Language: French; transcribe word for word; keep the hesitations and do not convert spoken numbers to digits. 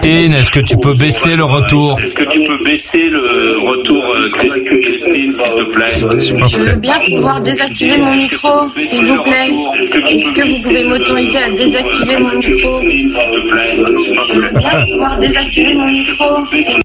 Christine, est-ce que tu peux baisser le retour? Est-ce que tu peux baisser le retour, euh, Christine, Christine, s'il te plaît? Je veux bien pouvoir désactiver mon micro, s'il vous plaît. Est-ce que vous pouvez m'autoriser à désactiver mon micro? S'il te plaît. Je veux bien pouvoir désactiver mon micro.